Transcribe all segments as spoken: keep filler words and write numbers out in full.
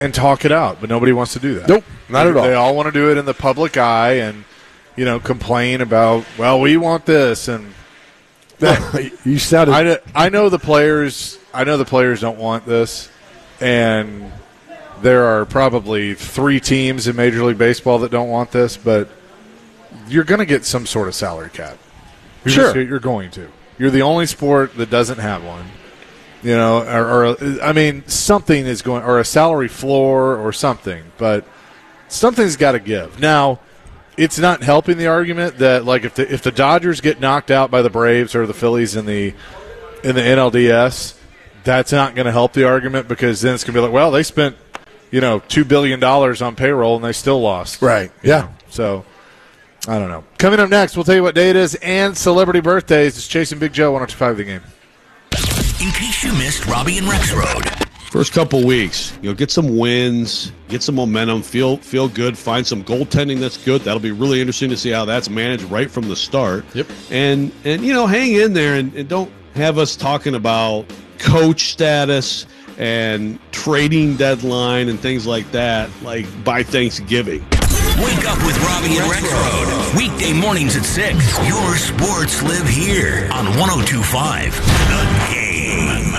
and talk it out, but nobody wants to do that. Nope, not they, at all. They all want to do it in the public eye and, you know, complain about, well, we want this and that. You sounded. I, I know the players. I know the players don't want this, and there are probably three teams in Major League Baseball that don't want this, but you're going to get some sort of salary cap. You're Sure. just, you're going to. You're the only sport that doesn't have one. You know, or, or I mean, something is going, or a salary floor or something, but something's got to give. Now, it's not helping the argument that, like, if the if the Dodgers get knocked out by the Braves or the Phillies in the in the N L D S, that's not going to help the argument, because then it's going to be like, well, they spent, you know, two billion dollars on payroll and they still lost. Right. Yeah. know? So, I don't know. Coming up next, we'll tell you what day it is and celebrity birthdays. It's Chasing Big Joe, one oh two point five The Game. In case you missed Robbie and Rex Road. First couple weeks, you know, get some wins, get some momentum, feel feel good, find some goaltending that's good. That'll be really interesting to see how that's managed right from the start. Yep. And, and you know, hang in there and, and don't have us talking about coach status and trading deadline and things like that, like by Thanksgiving. Wake up with Robbie and Rex Road. Weekday mornings at six. Your sports live here on one oh two point five The Game.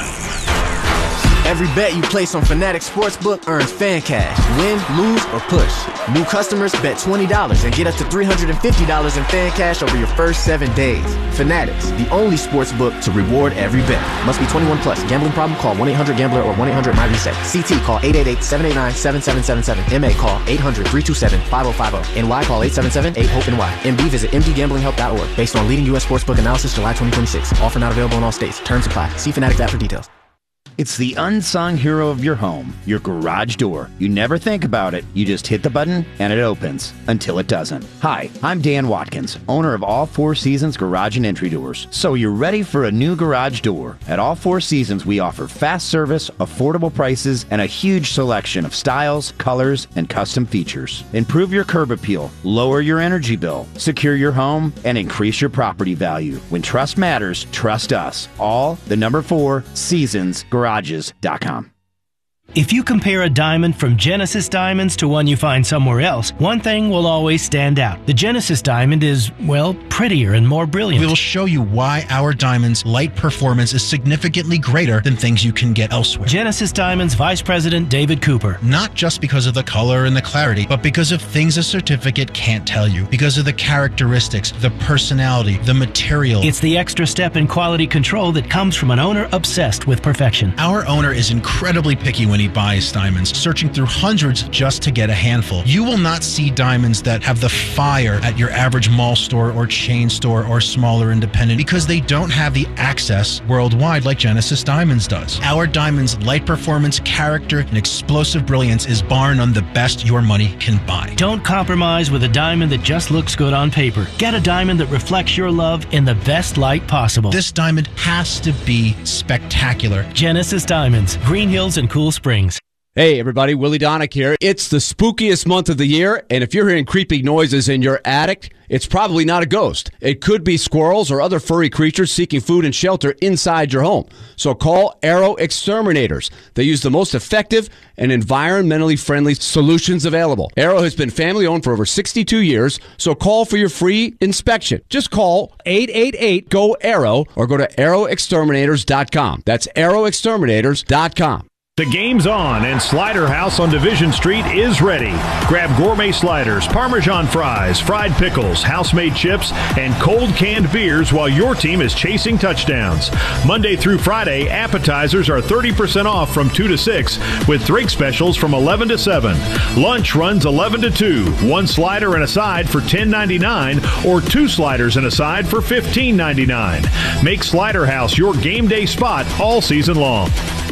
Every bet you place on Fanatic Sportsbook earns fan cash. Win, lose, or push. New customers bet twenty dollars and get up to three hundred fifty dollars in fan cash over your first seven days. Fanatics, the only sportsbook to reward every bet. Must be twenty-one plus. Gambling problem? Call one eight hundred gambler or one eight hundred my reset. C T call eight eight eight, seven eight nine, seven seven seven seven. M A call eight hundred, three two seven, five oh five oh. N Y call eight seven seven, eight hope N Y. M B visit m d gambling help dot org. Based on leading U S sportsbook analysis July twenty twenty-six. Offer not available in all states. Terms apply. See Fanatics app for details. It's the unsung hero of your home, your garage door. You never think about it. You just hit the button and it opens until it doesn't. Hi, I'm Dan Watkins, owner of All Four Seasons Garage and Entry Doors. So you're ready for a new garage door. At All Four Seasons, we offer fast service, affordable prices, and a huge selection of styles, colors, and custom features. Improve your curb appeal, lower your energy bill, secure your home, and increase your property value. When trust matters, trust us. All the number four Seasons Garage. Garages dot com. If you compare a diamond from Genesis Diamonds to one you find somewhere else, one thing will always stand out. The Genesis diamond is, well, prettier and more brilliant. We will show you why our diamond's light performance is significantly greater than things you can get elsewhere. Genesis Diamonds Vice President David Cooper. Not just because of the color and the clarity, but because of things a certificate can't tell you. Because of the characteristics, the personality, the material. It's the extra step in quality control that comes from an owner obsessed with perfection. Our owner is incredibly picky when he buys diamonds, searching through hundreds just to get a handful. You will not see diamonds that have the fire at your average mall store or chain store or smaller independent, because they don't have the access worldwide like Genesis Diamonds does. Our diamonds' light performance, character, and explosive brilliance is bar none the best your money can buy. Don't compromise with a diamond that just looks good on paper. Get a diamond that reflects your love in the best light possible. This diamond has to be spectacular. Genesis Diamonds, Green Hills and Cool Springs. Hey everybody, Willie Donick here. It's the spookiest month of the year, and if you're hearing creepy noises in your attic, it's probably not a ghost. It could be squirrels or other furry creatures seeking food and shelter inside your home. So call Arrow Exterminators. They use the most effective and environmentally friendly solutions available. Arrow has been family owned for over sixty-two years, so call for your free inspection. Just call eight eight eight, G O, ARROW or go to arrow exterminators dot com. That's arrow exterminators dot com. The game's on, and Slider House on Division Street is ready. Grab gourmet sliders, Parmesan fries, fried pickles, house-made chips, and cold canned beers while your team is chasing touchdowns. Monday through Friday, appetizers are thirty percent off from two to six, with drink specials from eleven to seven. Lunch runs eleven to two. One slider and a side for ten ninety-nine, or two sliders and a side for fifteen ninety-nine. Make Slider House your game day spot all season long.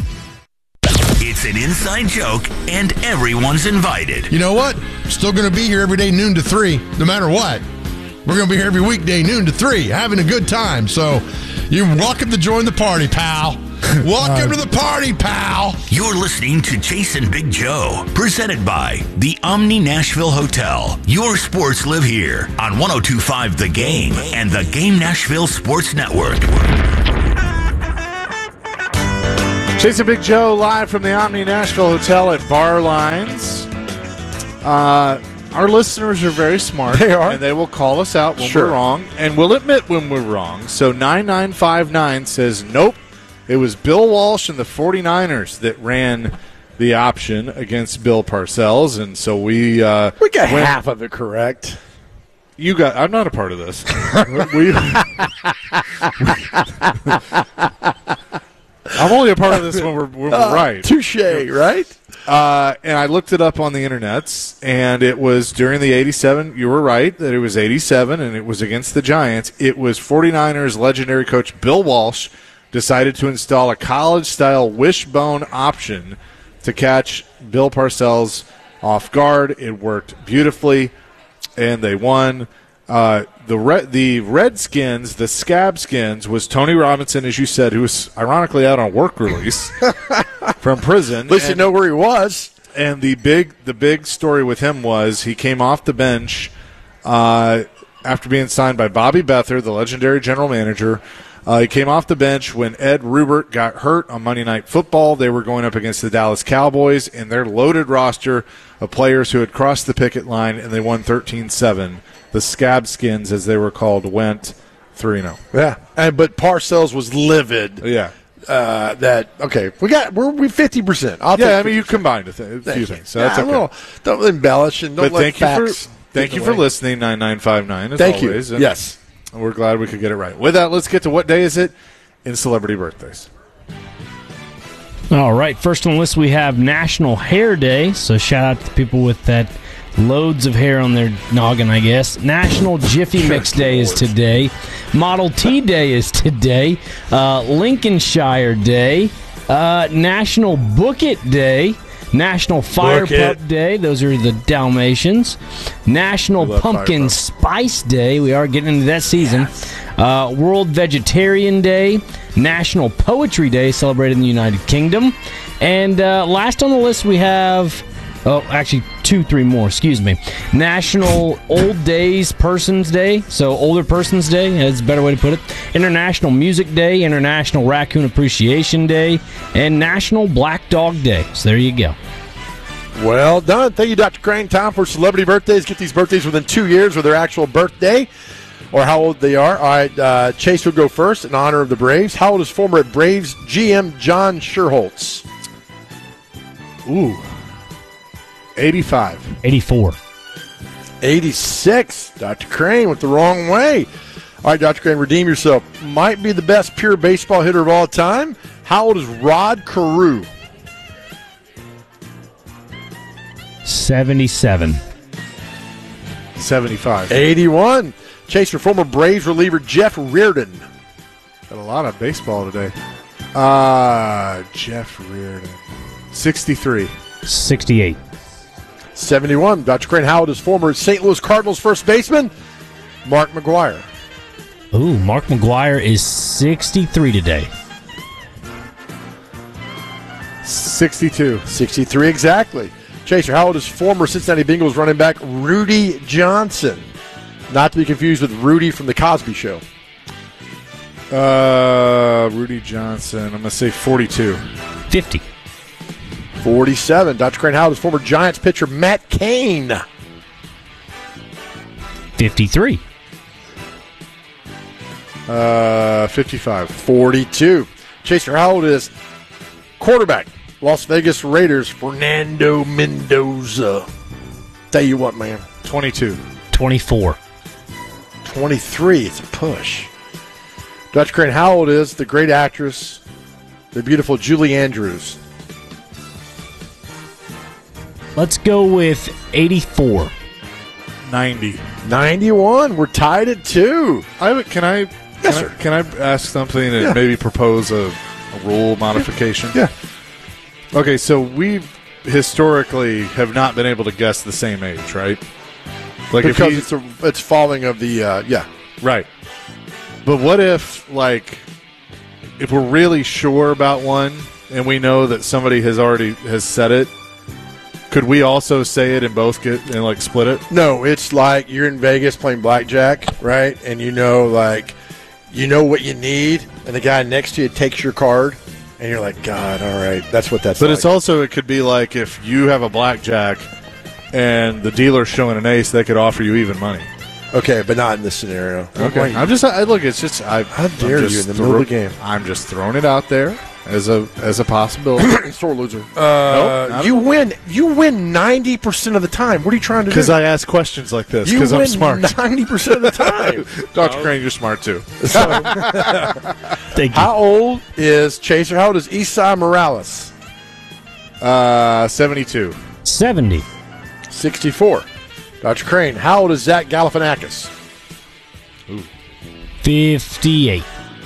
It's an inside joke, and everyone's invited. You know what? Still going to be here every day, noon to three, no matter what. We're going to be here every weekday, noon to three, having a good time. So you're welcome to join the party, pal. Welcome uh, to the party, pal. You're listening to Chasing Big Joe, presented by the Omni Nashville Hotel. Your sports live here on one oh two point five The Game and the Game Nashville Sports Network. Chasing Big Joe live from the Omni Nashville Hotel at Bar Lines. Uh, our listeners are very smart. They are. And they will call us out when Sure. we're wrong, and we'll admit when we're wrong. So nine nine five nine says, nope, it was Bill Walsh and the 49ers that ran the option against Bill Parcells, and so we uh, We got went- half of it correct. You got. I'm not a part of this. we, I'm only a part of this when we're, when we're Uh, right. Touche, right? Uh, and I looked it up on the internets, and it was during the eighty-seven. You were right that it was eighty-seven, and it was against the Giants. It was 49ers legendary coach Bill Walsh decided to install a college-style wishbone option to catch Bill Parcells off guard. It worked beautifully, and they won. Uh, the Re- the Redskins, the Scab Skins, was Tony Robinson, as you said, who was ironically out on work release from prison. At least you know where he was. And the big the big story with him was he came off the bench uh, after being signed by Bobby Bether, the legendary general manager. Uh, he came off the bench when Ed Rubert got hurt on Monday Night Football. They were going up against the Dallas Cowboys and their loaded roster of players who had crossed the picket line, and they won thirteen seven. The Scab Skins, as they were called, went three oh. Yeah, and but Parcells was livid. Yeah. Uh, that okay? We got we're we fifty percent. Yeah, I mean you combined a, th- a few things, so that's yeah, okay. Little, don't embellish and don't But let thank you facts for thank get you away. for listening. Nine nine five nine. As Thank you. always. And Yes, we're glad we could get it right. With that, let's get to what day is it in celebrity birthdays. All right, first on the list we have National Hair Day, so shout out to the people with that loads of hair on their noggin, I guess. National Jiffy Mix Day is today. Model T Day is today. Uh, Lincolnshire Day. Uh, National Book It Day. National Fire Book it. Pup Day. Those are the Dalmatians. National We love Pumpkin Fire Spice Day. We are getting into that season. Uh, World Vegetarian Day. National Poetry Day, celebrated in the United Kingdom. And uh, last on the list we have... Oh, actually, two, three more. Excuse me. National Old Days Persons Day. So, Older Persons Day. That's a better way to put it. International Music Day. International Raccoon Appreciation Day. And National Black Dog Day. So, there you go. well done. Thank you, Doctor Crane. Time for celebrity birthdays. Get these birthdays within two years of their actual birthday or how old they are. All right, uh, Chase will go first in honor of the Braves. How old is former Braves G M John Scherholtz? Ooh. eighty-five. eighty-four. eighty-six. Doctor Crane went the wrong way. All right, Doctor Crane, redeem yourself. Might be the best pure baseball hitter of all time. How old is Rod Carew? seventy-seven. seventy-five. eighty-one. Chase, your former Braves reliever Jeff Reardon. Got a lot of baseball today. Uh, Jeff Reardon. sixty-three. sixty-eight. seventy-one. Doctor Crane, how old is former Saint Louis Cardinals first baseman Mark McGwire? Ooh, Mark McGuire is sixty-three today. sixty-two. sixty-three exactly. Chaser, how old is former Cincinnati Bengals running back Rudy Johnson? Not to be confused with Rudy from The Cosby Show. Uh, Rudy Johnson. I'm going to say forty-two. fifty. forty-seven. Doctor Crane, how old is former Giants pitcher Matt Cain? fifty-three. Uh, fifty-five. forty-two. Chaser, how old is quarterback Las Vegas Raiders Fernando Mendoza? Tell you what, man. twenty-two. twenty-four. twenty-three. It's a push. Doctor Crane, how old is the great actress, the beautiful Julie Andrews? Let's go with eighty-four. ninety. ninety-one. We're tied at two. I, can I can, Yes, I, sir. can I ask something and Yeah. maybe propose a, a rule modification? Yeah. Okay, so we historically have not been able to guess the same age, right? Like Because if he, it's a, it's falling of the, uh, yeah. right. But what if, like, if we're really sure about one and we know that somebody has already has said it, could we also say it and both get and like split it? No, it's like you're in Vegas playing blackjack, right? And you know, like, you know what you need, and the guy next to you takes your card, And you're like, God, all right, that's what that's But like. it's also, it could be like if you have a blackjack and the dealer's showing an ace, they could offer you even money. Okay, but not in this scenario. Okay. I'm just, I, look, it's just, I, How dare I'm you just in the middle of the game? I'm just throwing it out there as a as a possibility. Sore loser. Uh, Nope, you win. You win ninety percent of the time. What are you trying to do? Because I ask questions like this. You Because I'm win smart. ninety percent of the time. Doctor Crane, you're smart too. Thank you. How old is Chaser? How old is Isai Morales? Uh, seventy-two. seventy. sixty-four. Doctor Crane, how old is Zach Galifianakis? fifty-eight.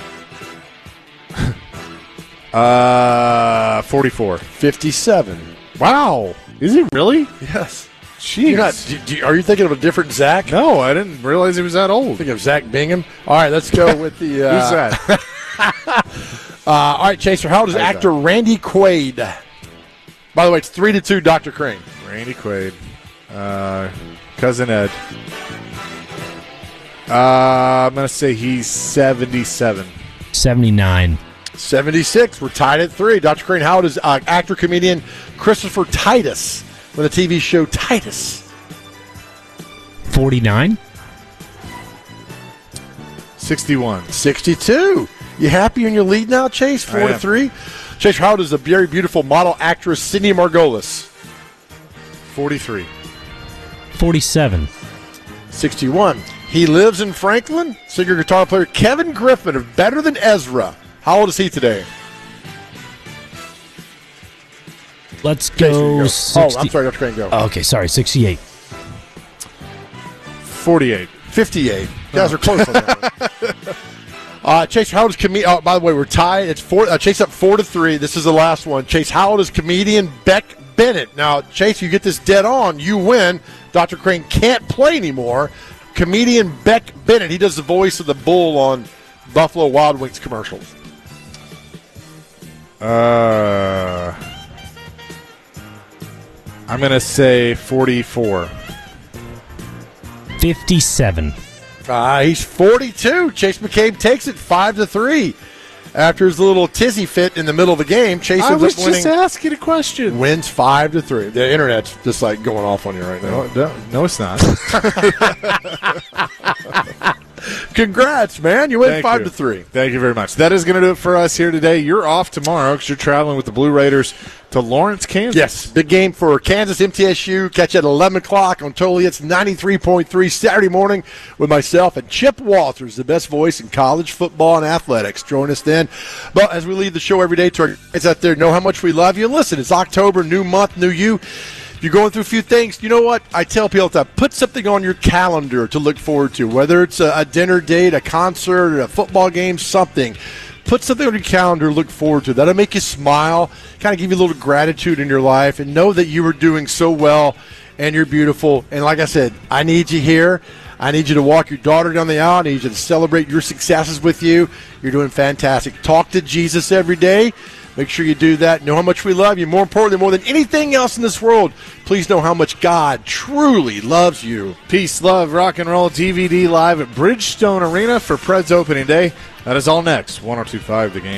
Uh, forty-four. fifty-seven. Wow. Is he really? Yes. Jeez. You're not, do, do, are you thinking of a different Zach? No, I didn't realize he was that old. Thinking of Zach Bingham? All right, let's go with the... Uh, Who's that? uh, all right, Chaser, how old is Who's actor that? Randy Quaid? By the way, it's three to two, Doctor Crane. Randy Quaid. Uh, Cousin Ed. Uh, I'm going to say he's seventy-seven. seventy-nine. seventy-six. We're tied at three. Doctor Crane, how old is uh, actor-comedian Christopher Titus from the T V show Titus? forty-nine. sixty-one. sixty-two. You happy in your lead now, Chase? Four I to am. three. Chase, how old is the very beautiful model actress Cindy Margolis? forty-three. forty-seven. sixty-one. He lives in Franklin. Singer guitar player Kevin Griffin of Better Than Ezra. How old is he today? Let's Chase, here you go. go. sixty. Oh, I'm sorry, Doctor Crane, go. Okay, sorry. sixty-eight. forty-eight. fifty-eight. You guys are close on that one. Uh, Chase, how old is comedian? Oh, by the way, we're tied. It's four. Uh, Chase up four to three. This is the last one. Chase, how old is comedian Beck Bennett? Now, Chase, you get this dead on, you win. Doctor Crane can't play anymore. Comedian Beck Bennett. He does the voice of the bull on Buffalo Wild Wings commercials. Uh, I'm going to say forty-four. fifty-seven. Uh, he's forty-two. Chase McCabe takes it five to three. After his little tizzy fit in the middle of the game, Chase I ends was up winning. just asking a question. Wins five to three. The internet's just like going off on you right now. No, no, no it's not. Congrats, man! You win Thank five you. to three. Thank you very much. That is going to do it for us here today. You're off tomorrow because you're traveling with the Blue Raiders to Lawrence, Kansas. Yes, big game for Kansas M T S U. Catch at eleven o'clock on Totally It's ninety-three point three Saturday morning with myself and Chip Walters, the best voice in college football and athletics. Join us then. But as we leave the show every day to our guys out there, know how much we love you. And listen, it's October, new month, new you. If you're going through a few things, you know what? I tell people all the time, put something on your calendar to look forward to, whether it's a, a dinner date, a concert, a football game, something. Put something on your calendar to look forward to. That'll make you smile, kind of give you a little gratitude in your life, and know that you are doing so well and you're beautiful. And like I said, I need you here. I need you to walk your daughter down the aisle. I need you to celebrate your successes with you. You're doing fantastic. Talk to Jesus every day. Make sure you do that. Know how much we love you. More importantly, more than anything else in this world, please know how much God truly loves you. Peace, love, rock and roll D V D live at Bridgestone Arena for Preds opening day. That is all next. one oh two point five The Game.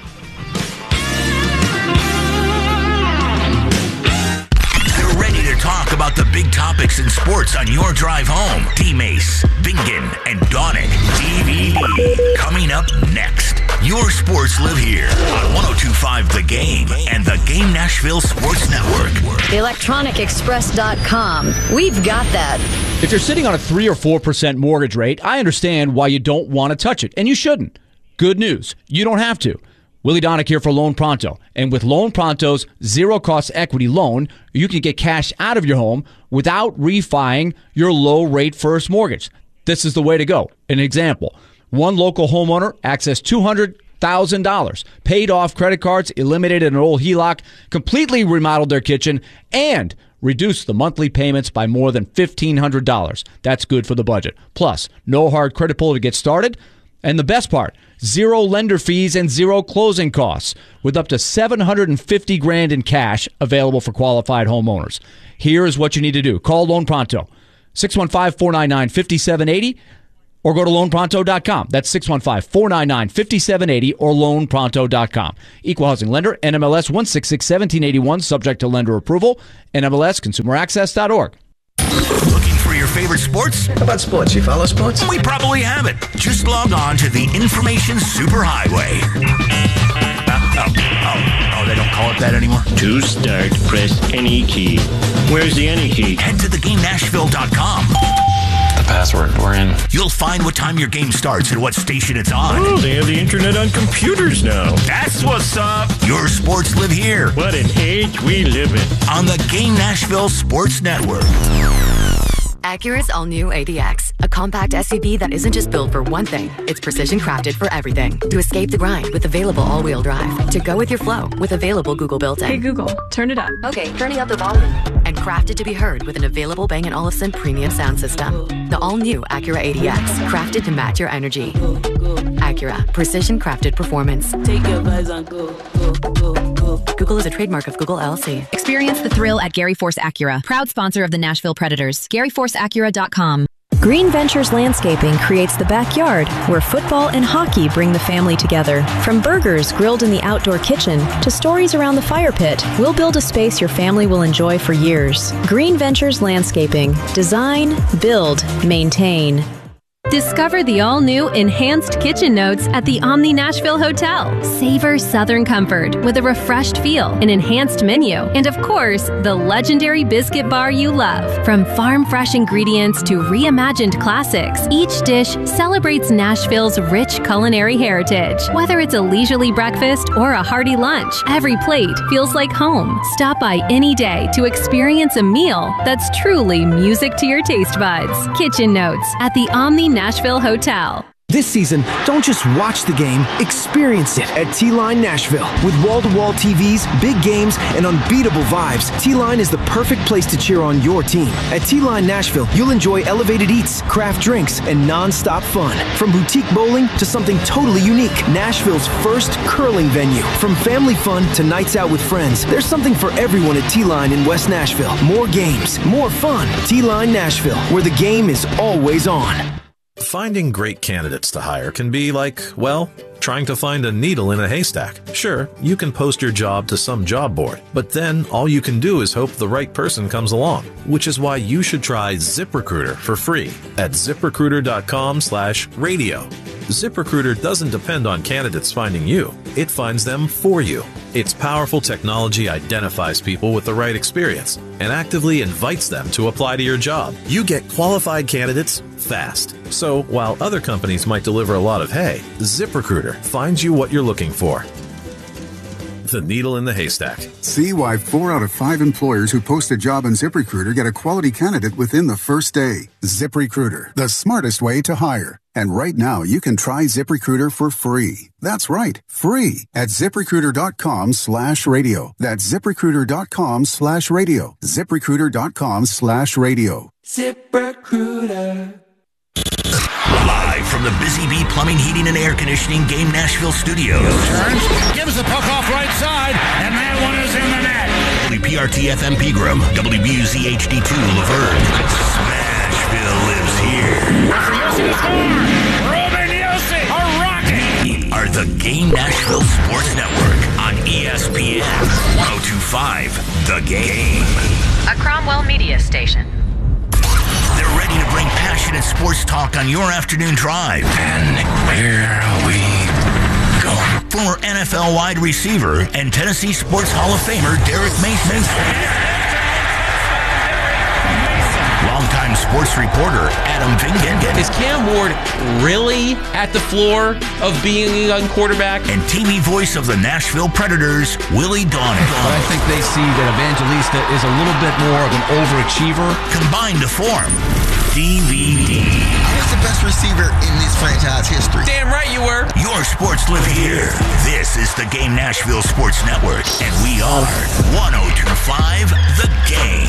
They're ready to talk about the big topics in sports on your drive home. D-Mace, Bingen, and Donick. D V D. Coming up next. Your sports live here on one oh two point five The Game and the Game Nashville Sports Network. electronic express dot com. We've got that. If you're sitting on a three or four percent mortgage rate, I understand why you don't want to touch it, and you shouldn't. Good news, you don't have to. Willie Donick here for Loan Pronto. And with Loan Pronto's zero-cost equity loan, you can get cash out of your home without refining your low-rate first mortgage. This is the way to go. An example, one local homeowner accessed two hundred thousand dollars, paid off credit cards, eliminated an old H E L O C, completely remodeled their kitchen, and reduced the monthly payments by more than fifteen hundred dollars. That's good for the budget. Plus, no hard credit pull to get started. And the best part, zero lender fees and zero closing costs, with up to seven hundred fifty grand in cash available for qualified homeowners. Here is what you need to do. Call Loan Pronto, six one five, four nine nine, five seven eight zero. or go to loan pronto dot com. That's six one five, four nine nine, five seven eight zero or loan pronto dot com. Equal housing lender, N M L S one six six, one seven eight one, subject to lender approval, N M L S consumer access dot org. Looking for your favorite sports? How about sports? You follow sports? We probably have it. Just log on to the Information Superhighway. Uh, oh, oh, oh, they don't call it that anymore? To start, press any key. Where's the any key? Head to the game nashville dot com. The password. We're in. You'll find what time your game starts and what station it's on. Oh, they have the internet on computers now. That's what's up. Your sports live here. What an age we live in. On the Game Nashville Sports Network. Acura's all-new A D X, a compact S U V that isn't just built for one thing. It's precision-crafted for everything. To escape the grind with available all-wheel drive. To go with your flow with available Google built-in. Hey Google, turn it up. Okay, turning up the volume. And crafted to be heard with an available Bang and Olufsen premium sound system. The all-new Acura A D X, crafted to match your energy. Acura, precision-crafted performance. Take your vibes on go, go, go, go. Google is a trademark of Google L L C. Experience the thrill at Gary Force Acura, proud sponsor of the Nashville Predators. Gary Force Acura dot com. Green Ventures Landscaping creates the backyard where football and hockey bring the family together. From burgers grilled in the outdoor kitchen to stories around the fire pit, we'll build a space your family will enjoy for years. Green Ventures Landscaping. Design, build, maintain. Discover the all-new Enhanced Kitchen Notes at the Omni Nashville Hotel. Savor Southern comfort with a refreshed feel, an enhanced menu, and of course, the legendary biscuit bar you love. From farm-fresh ingredients to reimagined classics, each dish celebrates Nashville's rich culinary heritage. Whether it's a leisurely breakfast or a hearty lunch, every plate feels like home. Stop by any day to experience a meal that's truly music to your taste buds. Kitchen Notes at the Omni Nashville Hotel. This season, don't just watch the game, experience it at T-Line Nashville. With wall-to-wall T Vs, big games, and unbeatable vibes, T-Line is the perfect place to cheer on your team. At T-Line Nashville, you'll enjoy elevated eats, craft drinks, and non-stop fun. From boutique bowling to something totally unique, Nashville's first curling venue. From family fun to nights out with friends, there's something for everyone at T-Line in West Nashville. More games, more fun. T-Line Nashville, where the game is always on. Finding great candidates to hire can be like, well, trying to find a needle in a haystack. Sure, you can post your job to some job board, but then all you can do is hope the right person comes along, which is why you should try ZipRecruiter for free at ZipRecruiter dot com slash radio. ZipRecruiter doesn't depend on candidates finding you. It finds them for you. Its powerful technology identifies people with the right experience and actively invites them to apply to your job. You get qualified candidates fast. So while other companies might deliver a lot of hay, ZipRecruiter finds you what you're looking for. The needle in the haystack. See why four out of five employers who post a job on ZipRecruiter get a quality candidate within the first day. ZipRecruiter, the smartest way to hire. And right now, you can try ZipRecruiter for free. That's right, free at ZipRecruiter dot com slash radio. That's ZipRecruiter dot com slash radio. ZipRecruiter dot com slash radio. ZipRecruiter. Live from the Busy Bee Plumbing, Heating, and Air Conditioning Game Nashville studios. Turns, gives the puck off right side, and that one is in the net. W P R T F M Pegram, W B U Z H D two Laverne. Smashville lives here. For Yossi to score! Ruben Yossi, a rocket! We are the Game Nashville Sports Network on E S P N one oh two point five, The Game. A Cromwell Media Station. They're ready to bring passionate sports talk on your afternoon drive. And here we go. Former N F L wide receiver and Tennessee Sports Hall of Famer Derek Mason. Longtime sports reporter Adam Vingan. Is Cam Ward really at the floor of being a young quarterback? And T V voice of the Nashville Predators, Willie Donick. But I think they see that Evangelista is a little bit more of an overachiever. Combined to form D V D. I was the best receiver in this franchise history. Damn right you were. Your sports live here. This is the Game Nashville Sports Network, and we are one oh two point five The Game.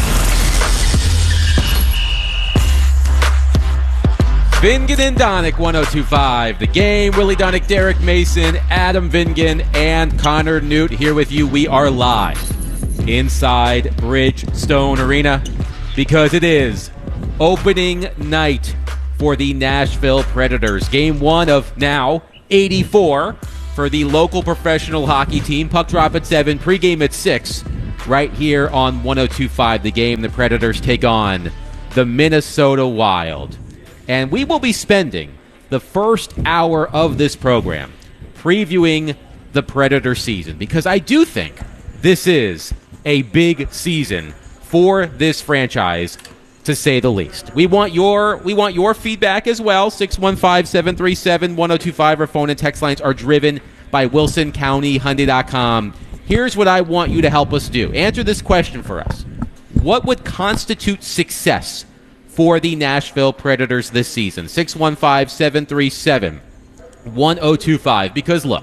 Vingan and Donick, one oh two point five The Game. Willie Donick, Derek Mason, Adam Vingan, and Connor Newt here with you. We are live inside Bridgestone Arena because it is opening night for the Nashville Predators. Game one of now eighty-four for the local professional hockey team. Puck drop at seven, pregame at six, right here on one oh two point five The Game. The Predators take on the Minnesota Wild. And we will be spending the first hour of this program previewing the Predator season, because I do think this is a big season for this franchise, to say the least. We want your we want your feedback as well. six one five, seven three seven, one oh two five. Our phone and text lines are driven by Wilson County Hyundai dot com. Here's what I want you to help us do. Answer this question for us. What would constitute success for the Nashville Predators this season? six one five, seven three seven, one oh two five. Because look,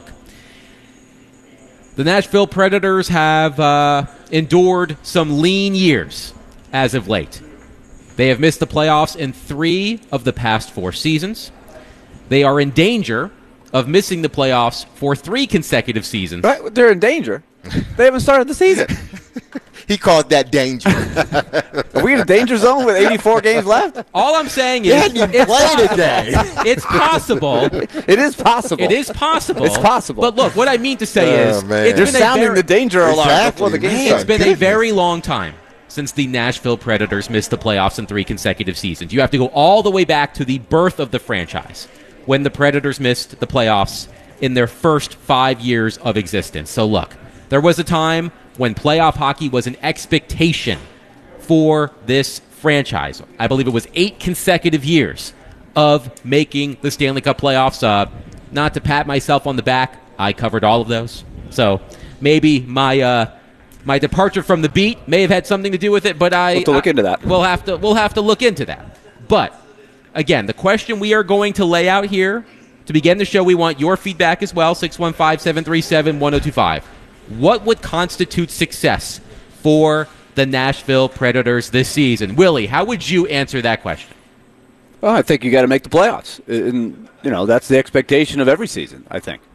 the Nashville Predators have uh, endured some lean years as of late. They have missed the playoffs in three of the past four seasons. They are in danger of missing the playoffs for three consecutive seasons. Right, they're in danger. They haven't started the season. He called that danger. Are we in a danger zone with eighty-four games left? All I'm saying is, yeah, you it's, play today. It's possible. It is possible. It is possible. It's possible. But look, what I mean to say Oh, is, man. it's They're been a sounding very- the danger alarm Exactly, before the game man. starts. It's been a Goodness. very long time since the Nashville Predators missed the playoffs in three consecutive seasons. You have to go all the way back to the birth of the franchise, when the Predators missed the playoffs in their first five years of existence. So look, there was a time when playoff hockey was an expectation for this franchise. I believe it was eight consecutive years of making the Stanley Cup playoffs. Uh, not to pat myself on the back, I covered all of those. So maybe my uh, my departure from the beat may have had something to do with it, but I We'll have to look I- into that. We'll have to we'll have to look into that. But again, the question we are going to lay out here to begin the show, we want your feedback as well. six one five, seven three seven, one oh two five. What would constitute success for the Nashville Predators this season? Willie, how would you answer that question? Well, I think you got to make the playoffs. And, you know, that's the expectation of every season, I think.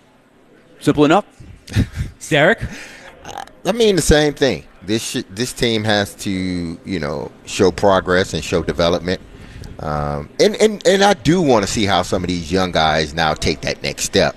Simple enough. Derek? I mean, the same thing. This sh- this team has to, you know, show progress and show development. Um, and, and, and I do want to see how some of these young guys now take that next step.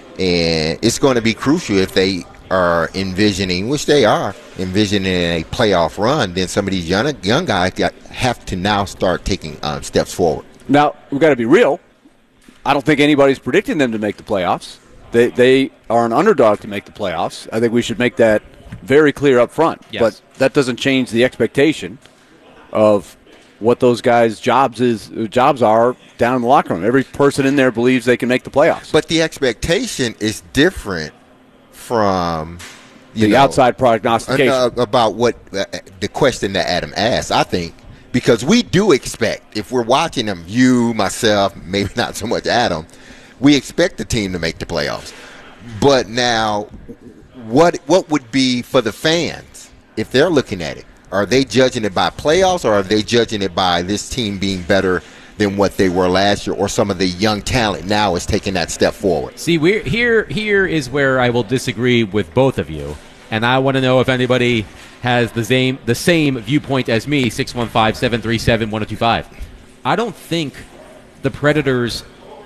And it's going to be crucial if they are envisioning, which they are, envisioning a playoff run, then some of these young, young guys got, have to now start taking um, steps forward. Now, we've got to be real. I don't think anybody's predicting them to make the playoffs. They they are an underdog to make the playoffs. I think we should make that very clear up front. Yes. But that doesn't change the expectation of what those guys' jobs is jobs are down in the locker room. Every person in there believes they can make the playoffs. But the expectation is different from you The know, outside prognostication. uh, about what uh, the question that Adam asked, I think, because we do expect, if we're watching them, you, myself, maybe not so much Adam, we expect the team to make the playoffs. But now, what what would be for the fans if they're looking at it? Are they judging it by playoffs, or are they judging it by this team being better than what they were last year, or some of the young talent now is taking that step forward? See, we're here. Here is where I will disagree with both of you, and I want to know if anybody has the same the same viewpoint as me. six one five, seven three seven, one oh two five. I don't think the Predators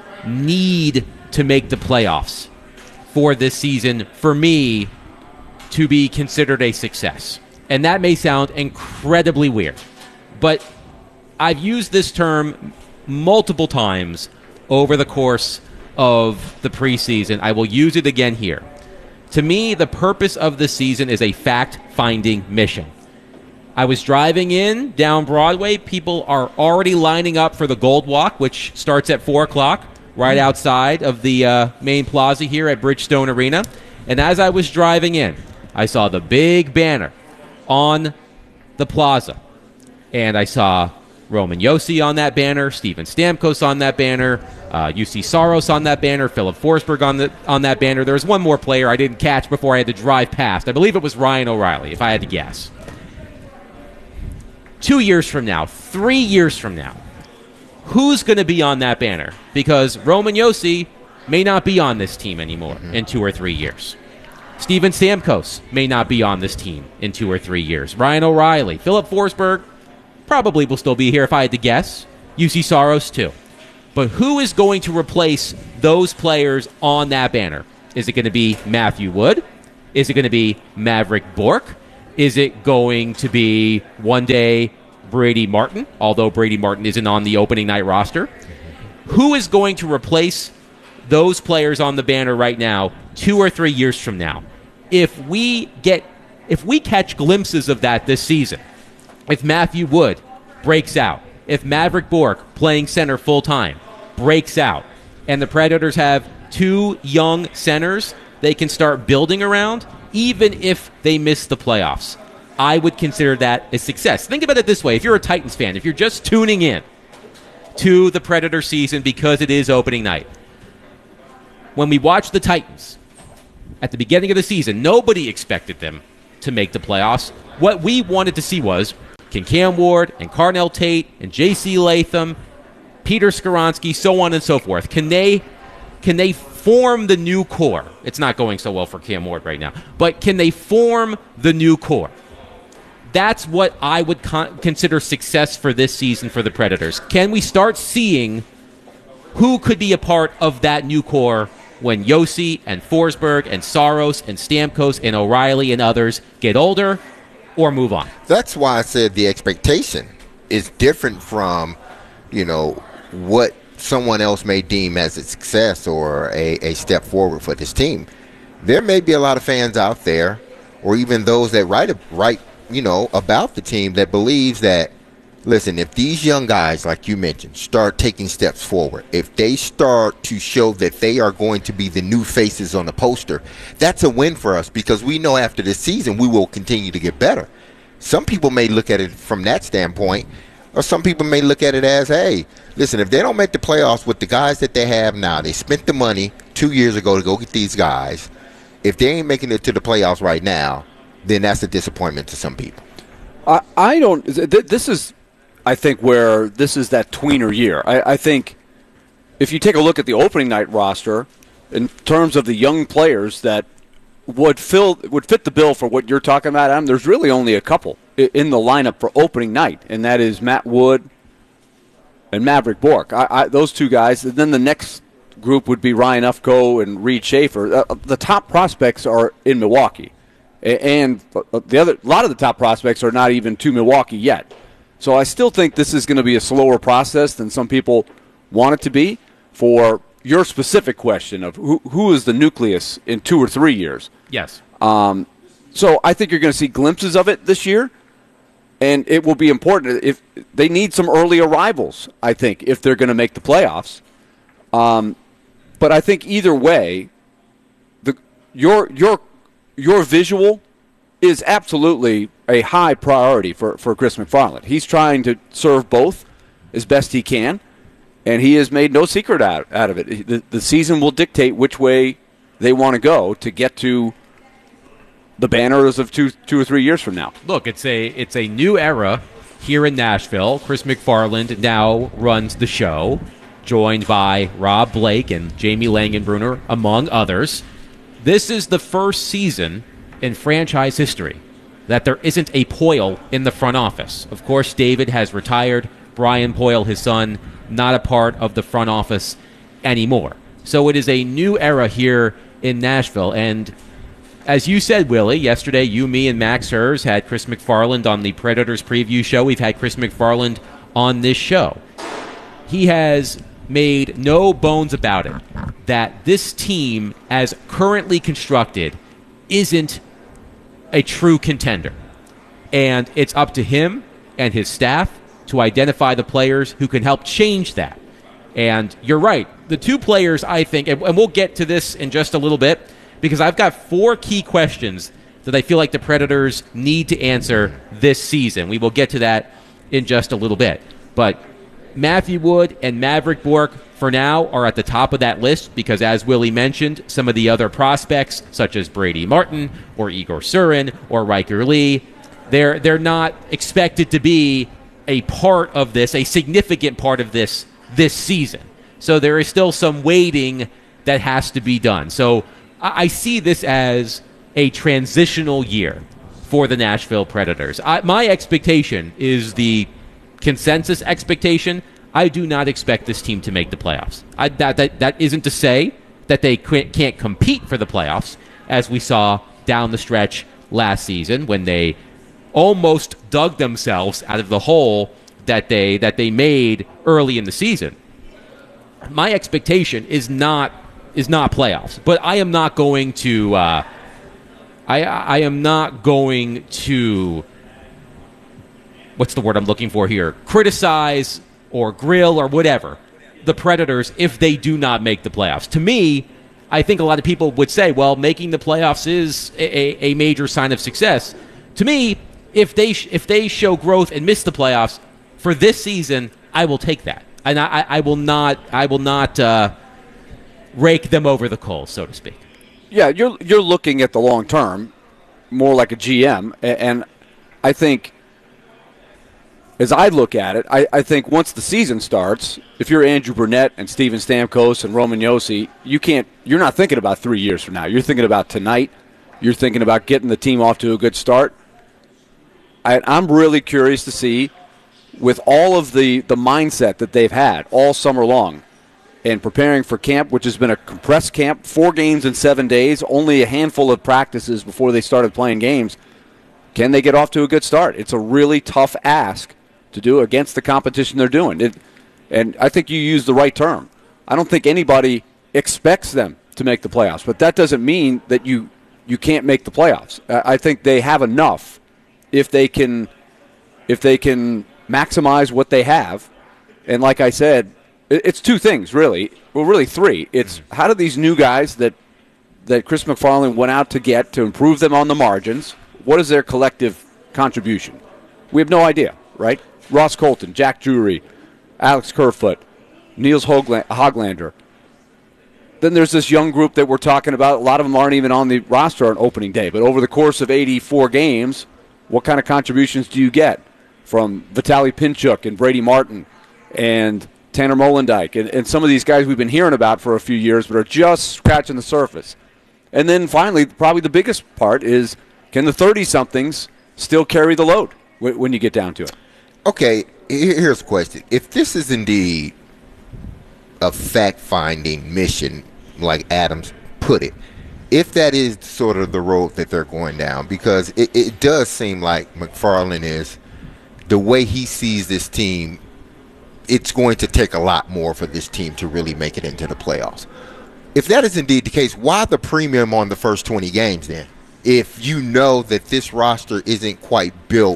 need to make the playoffs for this season for me to be considered a success. And that may sound incredibly weird, but I've used this term multiple times over the course of the preseason. I will use it again here. To me, the purpose of the season is a fact-finding mission. I was driving in down Broadway. People are already lining up for the Gold Walk, which starts at four o'clock, right outside of the uh, main plaza here at Bridgestone Arena. And as I was driving in, I saw the big banner on the plaza. And I saw Roman Josi on that banner, Steven Stamkos on that banner, uh, U C Saros on that banner, Philip Forsberg on the on that banner. There was one more player I didn't catch before I had to drive past. I believe it was Ryan O'Reilly, if I had to guess. Two years from now, three years from now, who's going to be on that banner? Because Roman Josi may not be on this team anymore mm-hmm. in two or three years. Steven Stamkos may not be on this team in two or three years. Ryan O'Reilly, Philip Forsberg probably will still be here if I had to guess U C Saros too. But who is going to replace those players on that banner? Is it going to be Matthew Wood? Is it going to be Maverick Bourque? Is it going to be one day Brady Martin, although Brady Martin isn't on the opening night roster? Who is going to replace those players on the banner right now two or three years from now? If we get, if we catch glimpses of that this season, if Matthew Wood breaks out, if Maverick Bourque, playing center full-time, breaks out, and the Predators have two young centers they can start building around, even if they miss the playoffs, I would consider that a success. Think about it this way. If you're a Titans fan, if you're just tuning in to the Predator season because it is opening night, when we watched the Titans at the beginning of the season, nobody expected them to make the playoffs. What we wanted to see was, can Cam Ward and Carnell Tate and J C Latham, Peter Skoronsky, so on and so forth, can they can they form the new core? It's not going so well for Cam Ward right now, but can they form the new core? That's what I would con- consider success for this season for the Predators. Can we start seeing who could be a part of that new core when Yossi and Forsberg and Saros and Stamkos and O'Reilly and others get older or move on? That's why I said the expectation is different from, you know, what someone else may deem as a success or a, a step forward for this team. There may be a lot of fans out there, or even those that write, write you know, about the team, that believes that, listen, if these young guys, like you mentioned, start taking steps forward, if they start to show that they are going to be the new faces on the poster, that's a win for us, because we know after this season we will continue to get better. Some people may look at it from that standpoint, or some people may look at it as, hey, listen, if they don't make the playoffs with the guys that they have now, they spent the money two years ago to go get these guys. If they ain't making it to the playoffs right now, then that's a disappointment to some people. I, I don't – this is, I think, where this is that tweener year. I, I think if you take a look at the opening night roster, in terms of the young players that would fill would fit the bill for what you're talking about, Adam, there's really only a couple in the lineup for opening night, and that is Matt Wood and Maverick Bourque. I, I, those two guys. And then the next group would be Ryan Ufko and Reed Schaefer. Uh, the top prospects are in Milwaukee. And the other, a lot of the top prospects are not even to Milwaukee yet. So I still think this is going to be a slower process than some people want it to be. For your specific question of who, who is the nucleus in two or three years. Yes. Um, so I think you're going to see glimpses of it this year, and it will be important. If they need some early arrivals, I think, if they're going to make the playoffs. Um, but I think either way, the your your Your visual is absolutely a high priority for, for Chris McFarland. He's trying to serve both as best he can, and he has made no secret out, out of it. The, the season will dictate which way they want to go to get to the banners of two two or three years from now. Look, it's a it's a new era here in Nashville. Chris McFarland now runs the show, joined by Rob Blake and Jamie Langenbrunner, among others. This is the first season in franchise history that there isn't a Poile in the front office. Of course, David has retired. Brian Poile, his son, not a part of the front office anymore. So it is a new era here in Nashville. And as you said, Willie, yesterday you, me, and Max Hers had Chris McFarland on the Predators preview show. We've had Chris McFarland on this show. He has made no bones about it that this team, as currently constructed, isn't a true contender. And it's up to him and his staff to identify the players who can help change that. And you're right. The two players, I think, and we'll get to this in just a little bit, because I've got four key questions that I feel like the Predators need to answer this season. We will get to that in just a little bit. But Matthew Wood and Maverick Bourque, for now, are at the top of that list because, as Willie mentioned, some of the other prospects, such as Brady Martin or Igor Surin or Riker Lee, they're, they're not expected to be a part of this, a significant part of this this season. So there is still some waiting that has to be done. So I, I see this as a transitional year for the Nashville Predators. I, my expectation is the consensus expectation. I do not expect this team to make the playoffs. I, that, that, that isn't to say that they can't compete for the playoffs, as we saw down the stretch last season when they almost dug themselves out of the hole that they that they made early in the season. My expectation is not is not playoffs, but I am not going to uh, I I am not going to what's the word I'm looking for here? Criticize or grill or whatever the Predators if they do not make the playoffs. To me, I think a lot of people would say, well, making the playoffs is a, a major sign of success. To me, if they sh- if they show growth and miss the playoffs for this season, I will take that, and I, I will not I will not uh, rake them over the coals, so to speak. Yeah, you're you're looking at the long term, more like a G M, and I think, as I look at it, I, I think once the season starts, if you're Andrew Burnett and Steven Stamkos and Roman Josi, you can't. You're not thinking about three years from now. You're thinking about tonight. You're thinking about getting the team off to a good start. I, I'm really curious to see, with all of the, the mindset that they've had all summer long and preparing for camp, which has been a compressed camp, four games in seven days, only a handful of practices before they started playing games, can they get off to a good start? It's a really tough ask to do against the competition they're doing. It, and I think you used the right term. I don't think anybody expects them to make the playoffs, but that doesn't mean that you, you can't make the playoffs. I think they have enough if they can if they can maximize what they have. And like I said, it's two things, really. Well, really three. It's how do these new guys that that Chris McFarland went out to get to improve them on the margins, what is their collective contribution? We have no idea, right? Ross Colton, Jack Drury, Alex Kerfoot, Niels Hogla- Hoglander. Then there's this young group that we're talking about. A lot of them aren't even on the roster on opening day. But over the course of eighty-four games, what kind of contributions do you get from Vitaly Pinchuk and Brady Martin and Tanner Molendijk and, and some of these guys we've been hearing about for a few years but are just scratching the surface? And then finally, probably the biggest part is, can the thirty-somethings still carry the load w- when you get down to it? Okay, here's a question. If this is indeed a fact-finding mission, like Adams put it, if that is sort of the road that they're going down, because it, it does seem like McFarland is, the way he sees this team, it's going to take a lot more for this team to really make it into the playoffs. If that is indeed the case, why the premium on the first twenty games then? If you know that this roster isn't quite built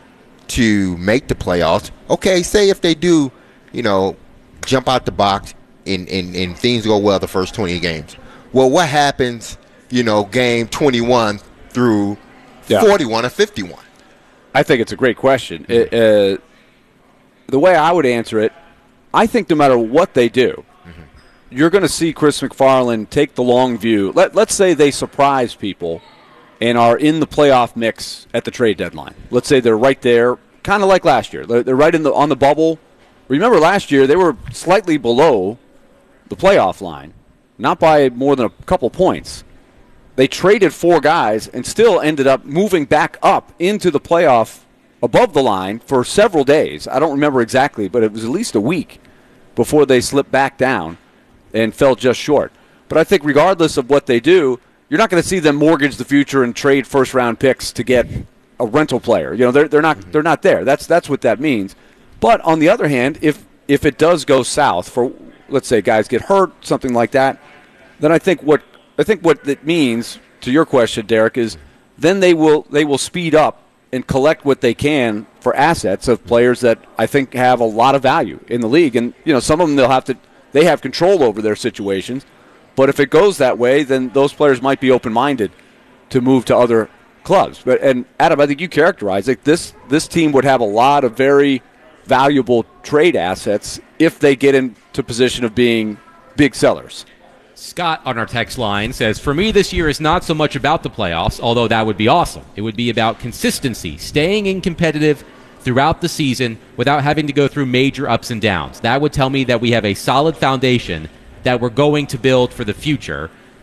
to make the playoffs, okay, say if they do, you know, jump out the box and, and, and things go well the first twenty games. Well, what happens, you know, game twenty-one through yeah. forty-one or fifty-one? I think it's a great question. It, uh, the way I would answer it, I think no matter what they do, mm-hmm. you're going to see Chris McFarland take the long view. Let, let's say they surprise people and are in the playoff mix at the trade deadline. Let's say they're right there, kind of like last year. They're, they're right in the on the bubble. Remember last year they were slightly below the playoff line, not by more than a couple points. They traded four guys and still ended up moving back up into the playoff above the line for several days. I don't remember exactly, but it was at least a week before they slipped back down and fell just short. But I think regardless of what they do, you're not going to see them mortgage the future and trade first-round picks to get a rental player. You know, they're they're not they're not there. That's that's what that means. But on the other hand, if if it does go south for, let's say, guys get hurt, something like that, then I think what I think what it means, to your question, Derek, is then they will they will speed up and collect what they can for assets of players that I think have a lot of value in the league. And you know, some of them they'll have to they have control over their situations. But if it goes that way, then those players might be open-minded to move to other clubs. But and Adam, I think you characterize it. This this team would have a lot of very valuable trade assets if they get into position of being big sellers. Scott on our text line says, for me this year is not so much about the playoffs, although that would be awesome. It would be about consistency, staying in competitive throughout the season without having to go through major ups and downs. That would tell me that we have a solid foundation that we're going to build for the future.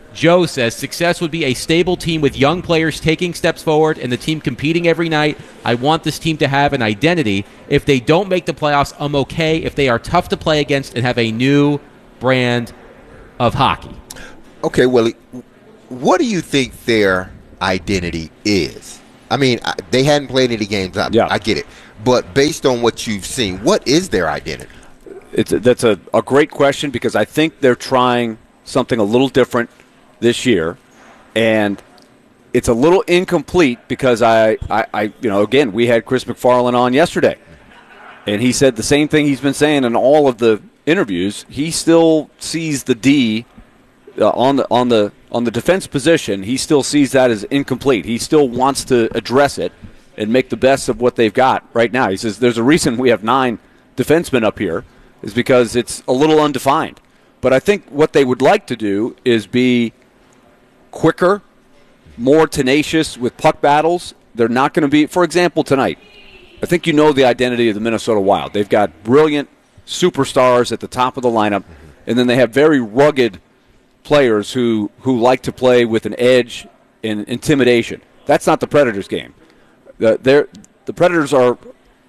Joe says, success would be a stable team with young players taking steps forward and the team competing every night. I want this team to have an identity. If they don't make the playoffs, I'm okay. If they are tough to play against and have a new brand of hockey. Okay, Willie, what do you think their identity is? I mean, I- they hadn't played any games. I, Yeah. I get it. But based on what you've seen, what is their identity? It's a, that's a, a great question because I think they're trying something a little different this year, and it's a little incomplete because I, I, I, you know, again, we had Chris McFarland on yesterday, and he said the same thing he's been saying in all of the interviews. He still sees the D uh, on the on the on the defense position. He still sees that as incomplete. He still wants to address it and make the best of what they've got right now. He says there's a reason we have nine defensemen up here, is because it's a little undefined. But I think what they would like to do is be quicker, more tenacious with puck battles. They're not going to be, for example, tonight, I think you know the identity of the Minnesota Wild. They've got brilliant superstars at the top of the lineup, and then they have very rugged players who, who like to play with an edge and intimidation. That's not the Predators' game. The, they're, the Predators are,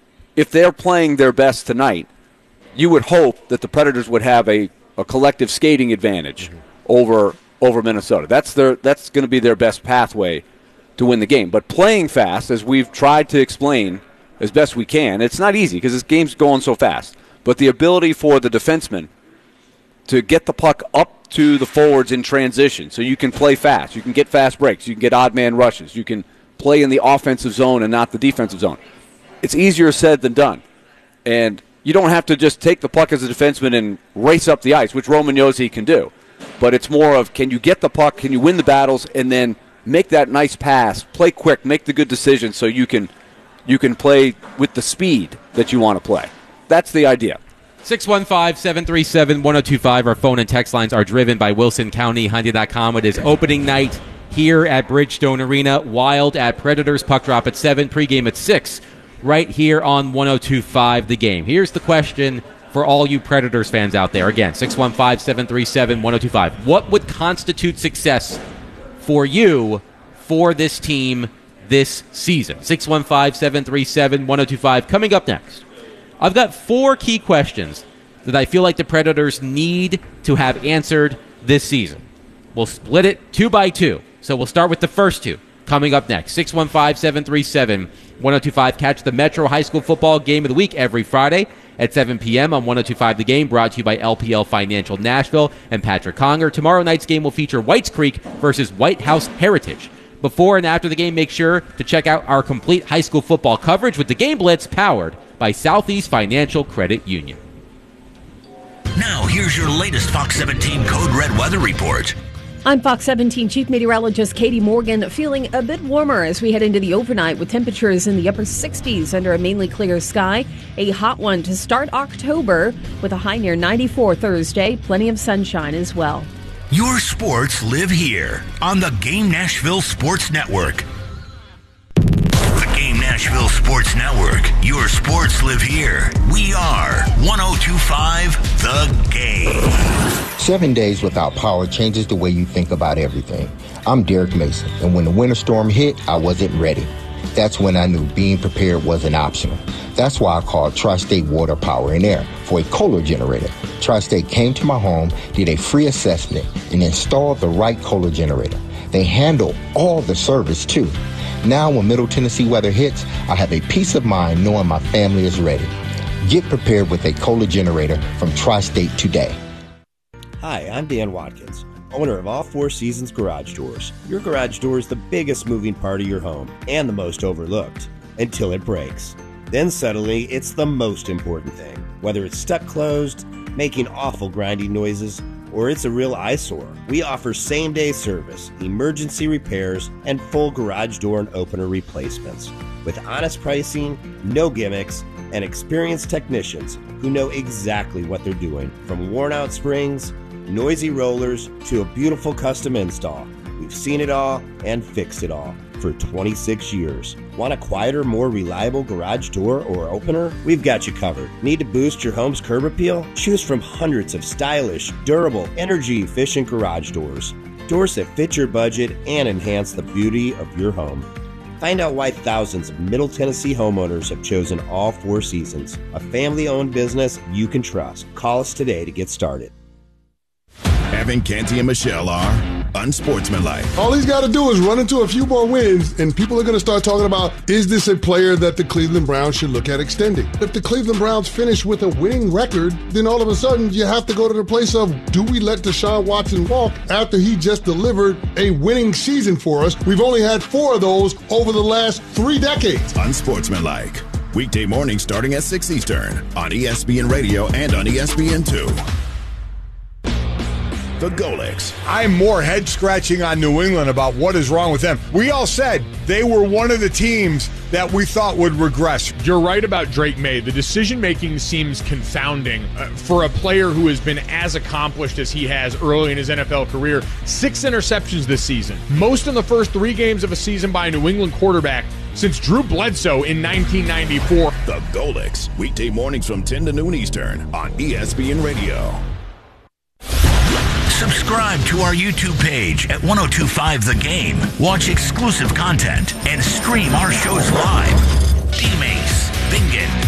if they're playing their best tonight, you would hope that the Predators would have a, a collective skating advantage mm-hmm. over over Minnesota. That's their that's going to be their best pathway to win the game. But playing fast, as we've tried to explain as best we can, it's not easy because this game's going so fast. But the ability for the defenseman to get the puck up to the forwards in transition so you can play fast, you can get fast breaks, you can get odd man rushes, you can play in the offensive zone and not the defensive zone. It's easier said than done. And you don't have to just take the puck as a defenseman and race up the ice, which Roman Josi can do. But it's more of, can you get the puck, can you win the battles, and then make that nice pass, play quick, make the good decision so you can you can play with the speed that you want to play. That's the idea. six one five, seven three seven, one oh two five. Our phone and text lines are driven by Wilson County Hyundai dot com. It is opening night here at Bridgestone Arena. Wild at Predators. Puck drop at seven. Pregame at six. Right here on one oh two five The Game. Here's the question for all you Predators fans out there. Again, six one five, seven three seven, one oh two five. What would constitute success for you for this team this season? six one five, seven three seven, one oh two five. Coming up next, I've got four key questions that I feel like the Predators need to have answered this season. We'll split it two by two. So we'll start with the first two. Coming up next, six one five, seven three seven, one oh two five. Catch the Metro High School Football Game of the Week every Friday at seven p.m. on one oh two five The Game, brought to you by L P L Financial Nashville and Patrick Conger. Tomorrow night's game will feature Whites Creek versus White House Heritage. Before and after the game, make sure to check out our complete high school football coverage with the Game Blitz, powered by Southeast Financial Credit Union. Now, here's your latest Fox seventeen Code Red weather report. I'm Fox seventeen Chief Meteorologist Katie Morgan, feeling a bit warmer as we head into the overnight with temperatures in the upper sixties under a mainly clear sky. A hot one to start October with a high near ninety-four Thursday. Plenty of sunshine as well. Your sports live here on the Game Nashville Sports Network. The Game Nashville Sports Network. Your sports live here. We are one oh two five The Game. Seven days without power changes the way you think about everything. I'm Derek Mason, and when the winter storm hit, I wasn't ready. That's when I knew being prepared wasn't optional. That's why I called Tri-State Water, Power, and Air for a Kohler generator. Tri-State came to my home, did a free assessment, and installed the right Kohler generator. They handle all the service, too. Now, when Middle Tennessee weather hits, I have a peace of mind knowing my family is ready. Get prepared with a Kohler generator from Tri-State today. Hi, I'm Dan Watkins, owner of All Four Seasons Garage Doors. Your garage door is the biggest moving part of your home and the most overlooked, until it breaks. Then suddenly, it's the most important thing. Whether it's stuck closed, making awful grinding noises, or it's a real eyesore, we offer same-day service, emergency repairs, and full garage door and opener replacements. With honest pricing, no gimmicks, and experienced technicians who know exactly what they're doing. From worn-out springs, noisy rollers, to a beautiful custom install. We've seen it all and fixed it all for twenty-six years. Want a quieter, more reliable garage door or opener? We've got you covered. Need to boost your home's curb appeal? Choose from hundreds of stylish, durable, energy-efficient garage doors. Doors that fit your budget and enhance the beauty of your home. Find out why thousands of Middle Tennessee homeowners have chosen All Four Seasons, a family-owned business you can trust. Call us today to get started. Evan, Canty, and Michelle are unsportsmanlike. All he's got to do is run into a few more wins, and people are going to start talking about, is this a player that the Cleveland Browns should look at extending? If the Cleveland Browns finish with a winning record, then all of a sudden you have to go to the place of, do we let Deshaun Watson walk after he just delivered a winning season for us? We've only had four of those over the last three decades. Unsportsmanlike. Weekday mornings starting at six Eastern on E S P N Radio and on E S P N two. The Golics. I'm more head scratching on New England about what is wrong with them. We all said they were one of the teams that we thought would regress. You're right about Drake May. The decision-making seems confounding uh, for a player who has been as accomplished as he has early in his N F L career. Six interceptions this season. Most in the first three games of a season by a New England quarterback since Drew Bledsoe in nineteen ninety-four. The Golics. Weekday mornings from ten to noon Eastern on E S P N Radio. Subscribe to our YouTube page at ten twenty-five The Game. Watch exclusive content and stream our shows live. D-Mace, Bingen,